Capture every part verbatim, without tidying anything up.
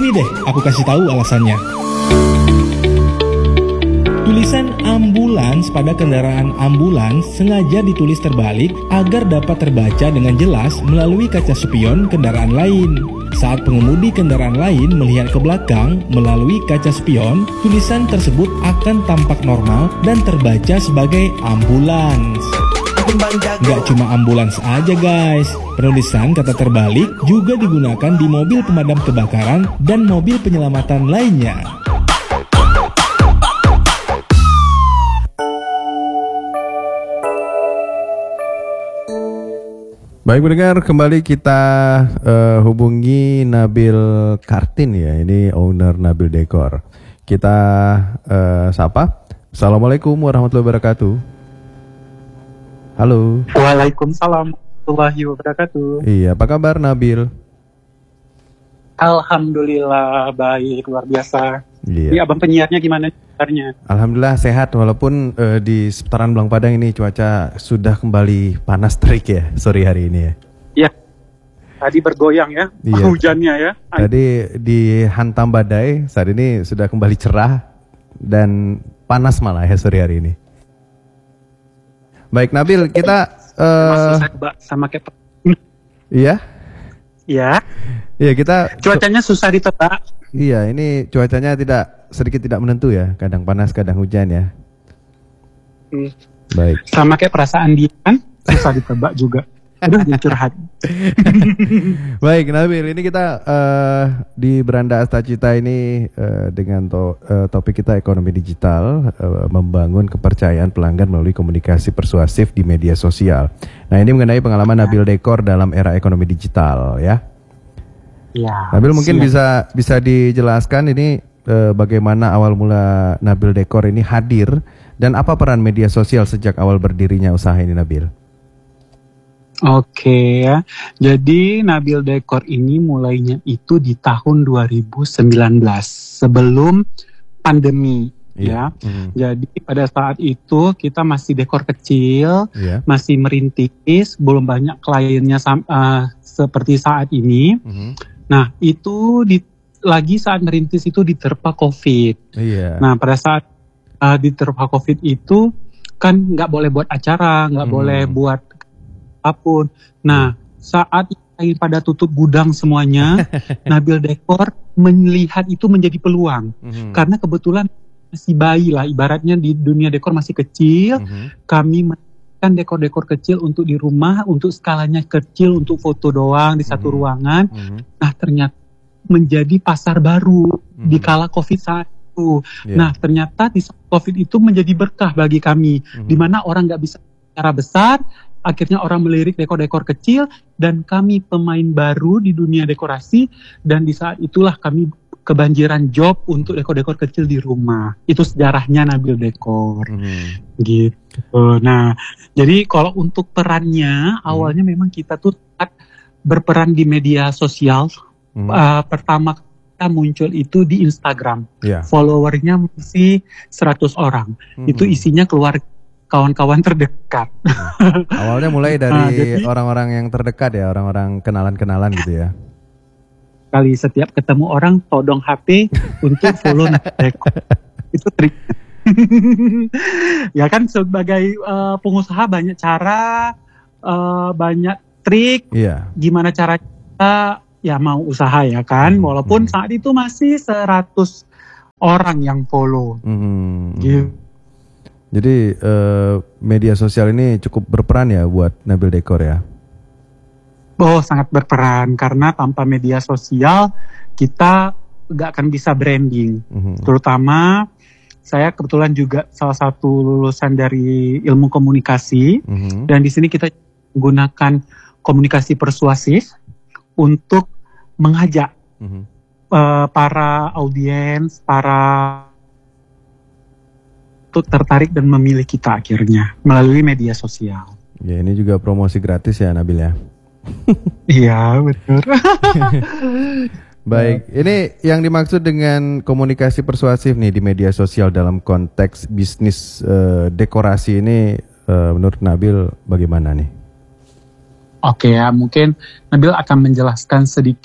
Sini deh, aku kasih tahu alasannya. Tulisan ambulans pada kendaraan ambulans sengaja ditulis terbalik agar dapat terbaca dengan jelas melalui kaca spion kendaraan lain. Saat pengemudi kendaraan lain melihat ke belakang melalui kaca spion, tulisan tersebut akan tampak normal dan terbaca sebagai ambulans. Nggak cuma ambulans aja guys, penulisan kata terbalik juga digunakan di mobil pemadam kebakaran dan mobil penyelamatan lainnya. Baik pendengar, kembali kita uh, hubungi Nabil Kartin ya, ini owner Nabil Dekor. Kita uh, sapa. Assalamualaikum warahmatullahi wabarakatuh. Halo. Waalaikumsalam warahmatullahi wabarakatuh. Iya, apa kabar Nabil? Alhamdulillah baik, luar biasa. Iya. Ini abang penyiarnya gimana kabarnya? Alhamdulillah sehat, walaupun uh, di seputaran Belang Padang ini cuaca sudah kembali panas terik ya sore hari ini ya. Iya. Tadi bergoyang ya, iya. Hujannya ya. Tadi dihantam badai, saat ini sudah kembali cerah dan panas malah ya sore hari ini. Baik Nabil, kita uh, sama kayak iya? Iya. Iya, kita cuacanya susah ditebak. Iya, ini cuacanya tidak sedikit tidak menentu ya, kadang panas, kadang hujan ya. Hmm. Baik. Sama kayak perasaan dia kan, susah ditebak juga. Udah jadi curhat. Baik, Nabil, ini kita uh, di Beranda Astacita ini uh, dengan to, uh, topik kita ekonomi digital, uh, membangun kepercayaan pelanggan melalui komunikasi persuasif di media sosial. Nah, ini mengenai pengalaman ya. Nabil Dekor dalam era ekonomi digital ya. Ya. Nabil mungkin siap. bisa bisa dijelaskan ini uh, bagaimana awal mula Nabil Dekor ini hadir dan apa peran media sosial sejak awal berdirinya usaha ini, Nabil? Oke ya, jadi Nabil Dekor ini mulainya itu di tahun dua ribu sembilan belas sebelum pandemi yeah. ya. Mm-hmm. Jadi pada saat itu kita masih dekor kecil, yeah. masih merintis, belum banyak kliennya uh, seperti saat ini. Mm-hmm. Nah itu di, lagi saat merintis itu diterpa COVID. Yeah. Nah pada saat uh, diterpa COVID itu kan nggak boleh buat acara, nggak mm-hmm. boleh buat apapun. Nah, saat pada tutup gudang semuanya, Nabil Dekor melihat itu menjadi peluang. Mm-hmm. Karena kebetulan masih bayi lah, ibaratnya di dunia dekor masih kecil. Mm-hmm. Kami menyiapkan dekor-dekor kecil untuk di rumah, untuk skalanya kecil, untuk foto doang di satu mm-hmm. ruangan. Mm-hmm. Nah, ternyata menjadi pasar baru mm-hmm. di kala COVID saat itu. Yeah. Nah, ternyata di COVID itu menjadi berkah bagi kami, mm-hmm. di mana orang nggak bisa secara besar. Akhirnya orang melirik dekor-dekor kecil dan kami pemain baru di dunia dekorasi dan di saat itulah kami kebanjiran job untuk dekor-dekor kecil di rumah. Itu sejarahnya Nabil Dekor. Hmm. Gitu. Nah, jadi kalau untuk perannya hmm. awalnya memang kita tuh berperan di media sosial. Hmm. Uh, pertama kita muncul itu di Instagram. Yeah. Followernya masih seratus orang. Hmm. Itu isinya keluarga, kawan-kawan terdekat. Hmm. Awalnya mulai dari nah, jadi, orang-orang yang terdekat ya, orang-orang kenalan-kenalan gitu ya. Kali setiap ketemu orang todong H P untuk follow Dekor. Itu trik. Ya kan sebagai uh, pengusaha banyak cara, uh, banyak trik. Yeah. Gimana cara kita ya mau usaha ya kan, hmm. walaupun hmm. saat itu masih seratus orang yang follow. Hmm. Gitu. Jadi uh, media sosial ini cukup berperan ya buat Nabil Dekor ya? Oh sangat berperan, karena tanpa media sosial kita gak akan bisa branding. Mm-hmm. Terutama saya kebetulan juga salah satu lulusan dari ilmu komunikasi, mm-hmm. dan di sini kita menggunakan komunikasi persuasif untuk mengajak mm-hmm. uh, para audiens, para tertarik dan memilih kita akhirnya melalui media sosial. Ya ini juga promosi gratis ya Nabil ya. Iya betul. Baik, ini yang dimaksud dengan komunikasi persuasif nih di media sosial dalam konteks bisnis uh, dekorasi ini uh, menurut Nabil bagaimana nih? Oke ya, mungkin Nabil akan menjelaskan sedikit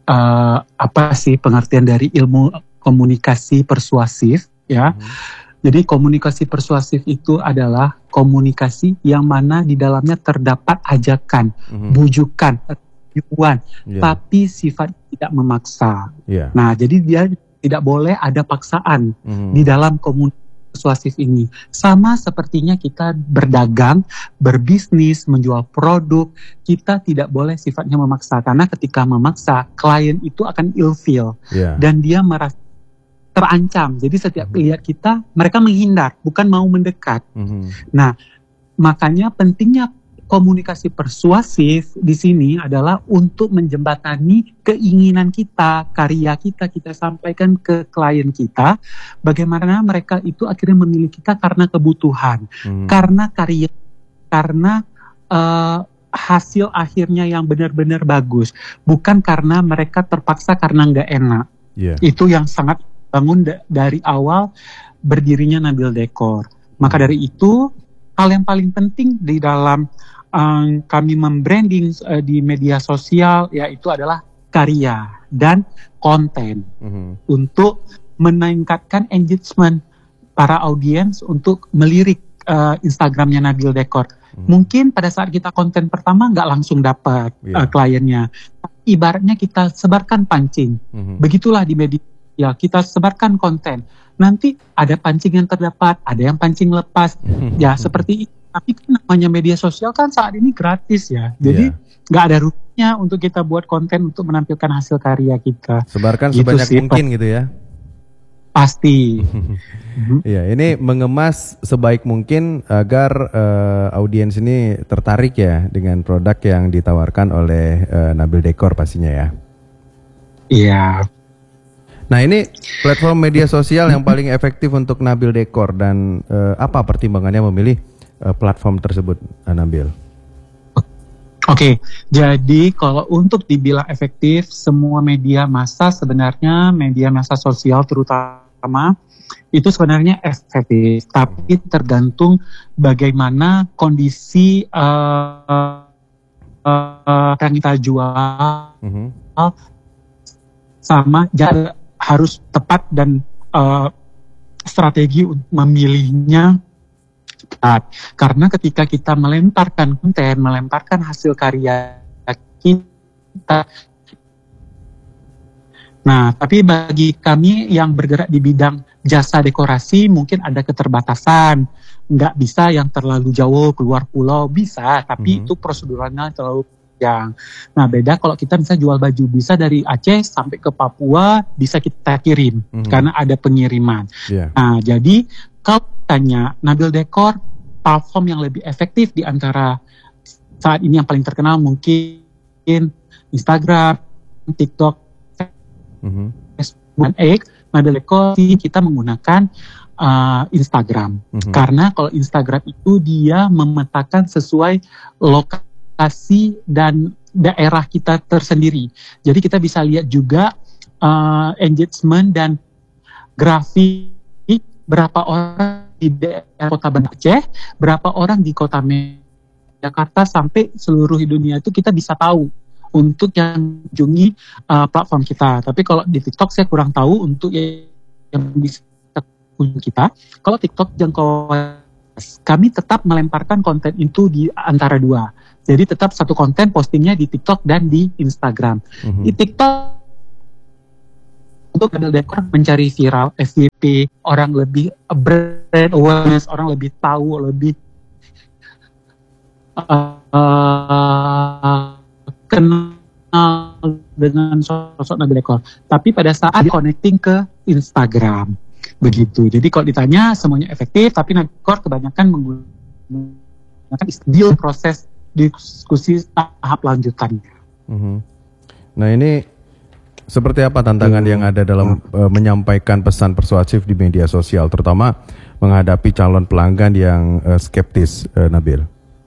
uh, apa sih pengertian dari ilmu komunikasi persuasif ya. Hmm. Jadi komunikasi persuasif itu adalah komunikasi yang mana di dalamnya terdapat ajakan, hmm. bujukan, tujuan, yeah. tapi sifat tidak memaksa. Yeah. Nah, jadi dia tidak boleh ada paksaan hmm. di dalam komunikasi persuasif ini. Sama sepertinya kita berdagang, berbisnis, menjual produk, kita tidak boleh sifatnya memaksa. Karena ketika memaksa, klien itu akan ilfeel. Yeah. Dan dia merasa terancam. Jadi setiap mm-hmm. lihat kita, mereka menghindar, bukan mau mendekat. Mm-hmm. Nah, makanya pentingnya komunikasi persuasif di sini adalah untuk menjembatani keinginan kita, karya kita, kita sampaikan ke klien kita, bagaimana mereka itu akhirnya memilih kita karena kebutuhan, hmm. karena karya, karena uh, hasil akhirnya yang benar-benar bagus, bukan karena mereka terpaksa karena nggak enak. Yeah. Itu yang sangat bangun da- dari awal berdirinya Nabil Decor. Maka hmm. dari itu, hal yang paling penting di dalam Um, kami membranding uh, di media sosial yaitu adalah karya dan konten mm-hmm. untuk meningkatkan engagement para audiens untuk melirik uh, Instagramnya Nabil Decor. Mm-hmm. Mungkin pada saat kita konten pertama nggak langsung dapat yeah. uh, kliennya, ibaratnya kita sebarkan pancing. Mm-hmm. Begitulah di media ya, kita sebarkan konten. Nanti ada pancing yang terdapat, ada yang pancing lepas, mm-hmm. ya seperti itu. Tapi kan namanya media sosial kan saat ini gratis ya, jadi nggak yeah. ada ruginya untuk kita buat konten untuk menampilkan hasil karya kita. Sebarkan gitu sebanyak sih, mungkin gitu ya. Pasti. Iya, ini mengemas sebaik mungkin agar uh, audiens ini tertarik ya dengan produk yang ditawarkan oleh uh, Nabil Decor pastinya ya. Iya. Nah, ini platform media sosial yang paling efektif untuk Nabil Decor dan uh, apa pertimbangannya memilih platform tersebut, Nabil? Oke, okay, jadi kalau untuk dibilang efektif, semua media massa sebenarnya, media massa sosial terutama, itu sebenarnya efektif. Tapi tergantung bagaimana kondisi uh, uh, yang kita jual, mm-hmm. sama jarak harus tepat dan uh, strategi untuk memilihnya. Karena ketika kita melemparkan konten, melemparkan hasil karya kita. Nah, tapi bagi kami yang bergerak di bidang jasa dekorasi mungkin ada keterbatasan. Nggak bisa yang terlalu jauh keluar pulau, bisa, tapi mm-hmm. itu proseduralnya terlalu panjang. Nah, beda kalau kita bisa jual baju, bisa dari Aceh sampai ke Papua, bisa kita kirim, mm-hmm. karena ada pengiriman. Yeah. Nah, jadi kalau tanya Nabil Decor, platform yang lebih efektif di antara saat ini yang paling terkenal mungkin Instagram, TikTok, mm-hmm. Facebook, X. Nabil Decor kita menggunakan uh, Instagram, mm-hmm. karena kalau Instagram itu dia memetakan sesuai lokasi dan daerah kita tersendiri. Jadi kita bisa lihat juga uh, engagement dan grafik berapa orang di daerah kota Banda Aceh, berapa orang di kota Jakarta, sampai seluruh dunia itu kita bisa tahu untuk yang mengunjungi uh, platform kita. Tapi kalau di TikTok saya kurang tahu untuk yang bisa kunjungi kita. Kalau TikTok jangkau, kami tetap melemparkan konten itu di antara dua. Jadi tetap satu konten postingnya di TikTok dan di Instagram. Mm-hmm. Di TikTok untuk Nabil Decor mencari viral, F Y P, orang lebih brand awareness, orang lebih tahu, lebih uh, uh, kenal dengan sosok Nabil Decor. Tapi pada saat di connecting ke Instagram, begitu. Jadi kalau ditanya semuanya efektif, tapi Nabil Decor kebanyakan menggunakan deal proses diskusi tahap lanjutannya. Mm-hmm. Nah, ini seperti apa tantangan yang ada dalam uh, menyampaikan pesan persuasif di media sosial, terutama menghadapi calon pelanggan yang uh, skeptis, uh, Nabil?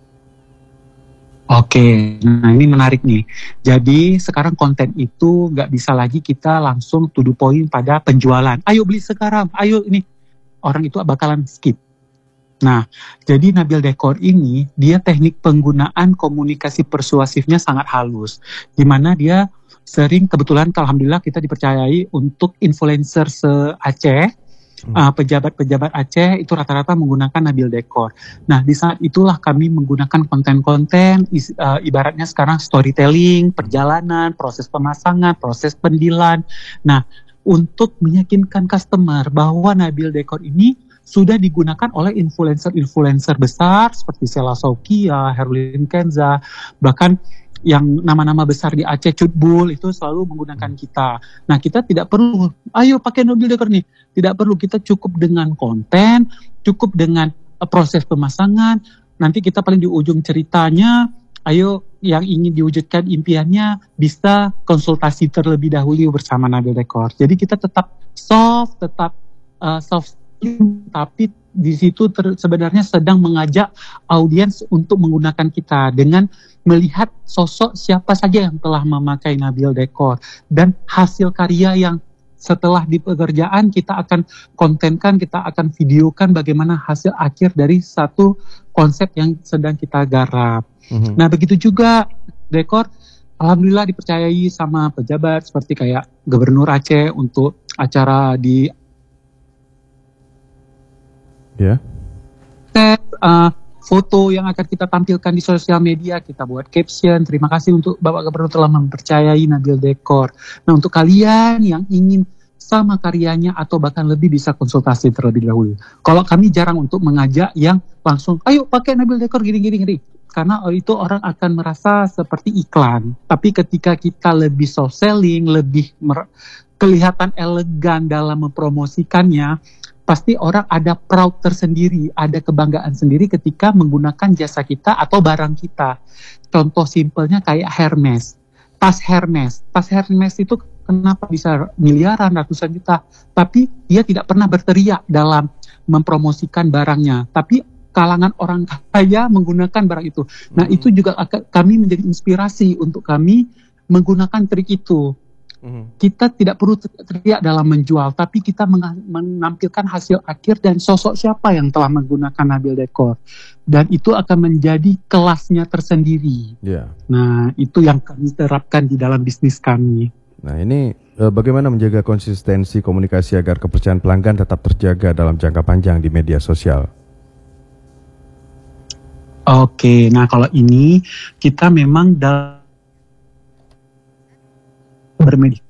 Oke, nah ini menarik nih. Jadi sekarang konten itu nggak bisa lagi kita langsung to the point pada penjualan. Ayo beli sekarang, ayo ini. Orang itu bakalan skip. Nah, jadi Nabil Decor ini, dia teknik penggunaan komunikasi persuasifnya sangat halus. Di mana dia sering kebetulan alhamdulillah kita dipercayai untuk influencer se-Aceh. Hmm. Uh, pejabat-pejabat Aceh itu rata-rata menggunakan Nabil Decor. Nah, di saat itulah kami menggunakan konten-konten is, uh, ibaratnya sekarang storytelling, perjalanan, proses pemasangan, proses pendilan. Nah, untuk meyakinkan customer bahwa Nabil Decor ini sudah digunakan oleh influencer-influencer besar seperti Sela Saukia, Herlin Kenza, bahkan yang nama-nama besar di Aceh, Cutbul, itu selalu menggunakan kita. Nah, kita tidak perlu, ayo pakai Nabil Decor nih. Tidak perlu, kita cukup dengan konten, cukup dengan uh, proses pemasangan. Nanti kita paling di ujung ceritanya, ayo yang ingin diwujudkan impiannya bisa konsultasi terlebih dahulu bersama Nabil Decor. Jadi kita tetap soft, tetap uh, soft, tapi di situ ter, sebenarnya sedang mengajak audiens untuk menggunakan kita dengan melihat sosok siapa saja yang telah memakai Nabil Decor dan hasil karya yang setelah di pekerjaan kita akan kontenkan, kita akan videokan bagaimana hasil akhir dari satu konsep yang sedang kita garap. Mm-hmm. Nah, begitu juga Decor alhamdulillah dipercayai sama pejabat seperti kayak Gubernur Aceh untuk acara di ya. Yeah. Uh, foto yang akan kita tampilkan di sosial media, kita buat caption, terima kasih untuk Bapak Gubernur telah mempercayai Nabil Decor. Nah, untuk kalian yang ingin sama karyanya atau bahkan lebih bisa konsultasi terlebih dahulu. Kalau kami jarang untuk mengajak yang langsung, ayo pakai Nabil Decor gini-gini. Karena itu orang akan merasa seperti iklan. Tapi ketika kita lebih soft selling, lebih mer- kelihatan elegan dalam mempromosikannya, pasti orang ada proud tersendiri, ada kebanggaan sendiri ketika menggunakan jasa kita atau barang kita. Contoh simpelnya kayak Hermes, tas Hermes. Tas Hermes itu kenapa bisa miliaran, ratusan juta, tapi dia tidak pernah berteriak dalam mempromosikan barangnya. Tapi kalangan orang kaya menggunakan barang itu. Nah, hmm. itu juga akan, kami menjadi inspirasi untuk kami menggunakan trik itu. Kita tidak perlu teriak dalam menjual, tapi kita menampilkan hasil akhir dan sosok siapa yang telah menggunakan Nabil Decor, dan itu akan menjadi kelasnya tersendiri. Yeah. Nah, itu yang kami terapkan di dalam bisnis kami. Nah, ini eh, bagaimana menjaga konsistensi komunikasi agar kepercayaan pelanggan tetap terjaga dalam jangka panjang di media sosial? Oke, nah kalau ini kita memang dalam bermedia.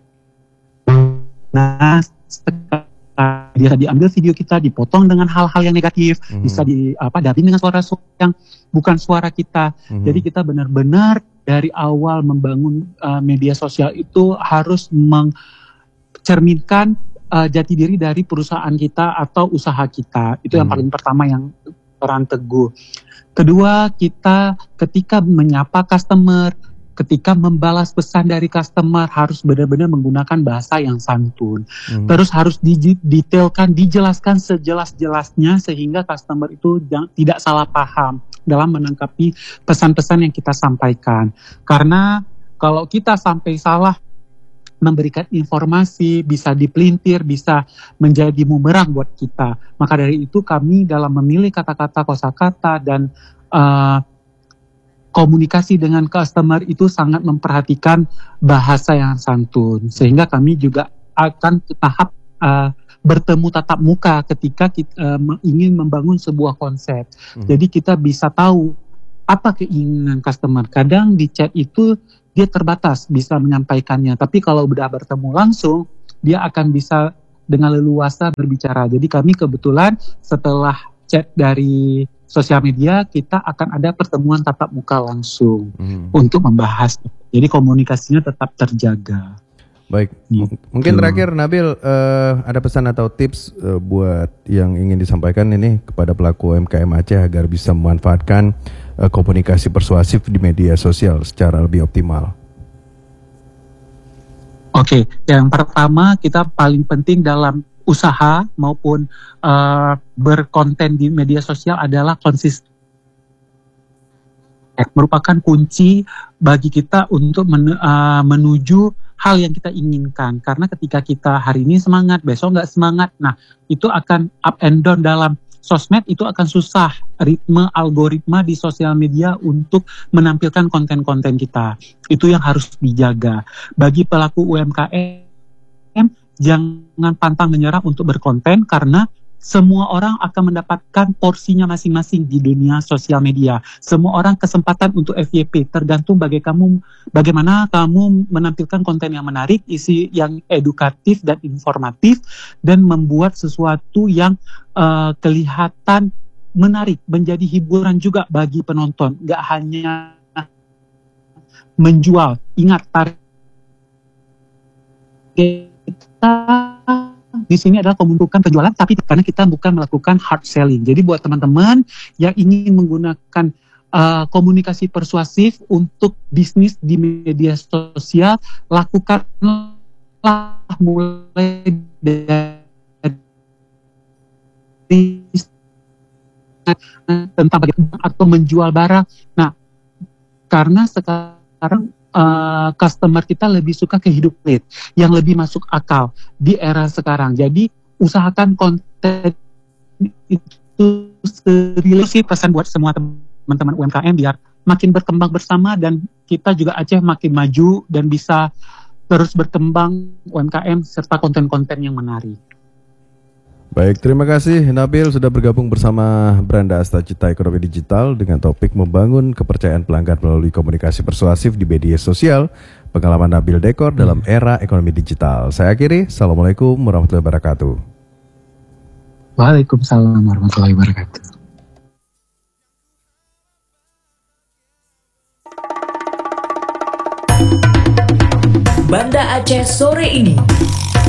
Nah, bisa diambil video kita, dipotong dengan hal-hal yang negatif, mm-hmm. bisa di apa dubbing dengan suara yang bukan suara kita. Mm-hmm. Jadi kita benar-benar dari awal membangun uh, media sosial itu harus mencerminkan uh, jati diri dari perusahaan kita atau usaha kita. Itu mm-hmm. yang paling pertama yang peran teguh. Kedua, kita ketika menyapa customer, ketika membalas pesan dari customer harus benar-benar menggunakan bahasa yang santun. Hmm. Terus harus didetailkan, dijelaskan sejelas-jelasnya sehingga customer itu jang, tidak salah paham dalam menangkapi pesan-pesan yang kita sampaikan. Karena kalau kita sampai salah memberikan informasi, bisa dipelintir, bisa menjadi bumerang buat kita. Maka dari itu kami dalam memilih kata-kata, kosakata, dan uh, komunikasi dengan customer itu sangat memperhatikan bahasa yang santun, sehingga kami juga akan ke tahap uh, bertemu tatap muka ketika kita uh, ingin membangun sebuah konsep. Hmm. Jadi kita bisa tahu apa keinginan customer. Kadang di chat itu dia terbatas bisa menyampaikannya, tapi kalau sudah bertemu langsung dia akan bisa dengan leluasa berbicara. Jadi kami kebetulan setelah chat dari sosial media, kita akan ada pertemuan tatap muka langsung hmm. untuk membahas. Jadi komunikasinya tetap terjaga. Baik, gitu. Mungkin terakhir Nabil, uh, ada pesan atau tips uh, buat yang ingin disampaikan ini kepada pelaku U M K M Aceh agar bisa memanfaatkan uh, komunikasi persuasif di media sosial secara lebih optimal. Oke, okay. Yang pertama kita paling penting dalam usaha maupun uh, berkonten di media sosial adalah konsisten. Merupakan kunci bagi kita untuk men, uh, menuju hal yang kita inginkan. Karena ketika kita hari ini semangat, besok nggak semangat, nah itu akan up and down dalam sosmed itu akan susah ritme algoritma di sosial media untuk menampilkan konten-konten kita. Itu yang harus dijaga. Bagi pelaku U M K M, jangan pantang menyerah untuk berkonten karena semua orang akan mendapatkan porsinya masing-masing di dunia sosial media. Semua orang kesempatan untuk F Y P, tergantung bagi kamu, bagaimana kamu menampilkan konten yang menarik, isi yang edukatif dan informatif, dan membuat sesuatu yang uh, kelihatan menarik, menjadi hiburan juga bagi penonton. Gak hanya menjual. Ingat, target kita di sini adalah menguntungkan penjualan, tapi karena kita bukan melakukan hard selling. Jadi buat teman-teman yang ingin menggunakan uh, komunikasi persuasif untuk bisnis di media sosial, lakukanlah mulai dari tentang bagaimana atau menjual barang. Nah, karena sekarang Uh, customer kita lebih suka ke hidup lead yang lebih masuk akal di era sekarang. Jadi usahakan konten itu serius sih, pesan buat semua teman-teman U M K M biar makin berkembang bersama dan kita juga Aceh makin maju dan bisa terus berkembang U M K M serta konten-konten yang menarik. Baik, terima kasih Nabil sudah bergabung bersama Beranda Astacita Ekonomi Digital dengan topik membangun kepercayaan pelanggan melalui komunikasi persuasif di media sosial, pengalaman Nabil Dekor dalam era ekonomi digital. Saya akhiri, Assalamualaikum warahmatullahi wabarakatuh. Waalaikumsalam warahmatullahi wabarakatuh. Banda Aceh sore ini.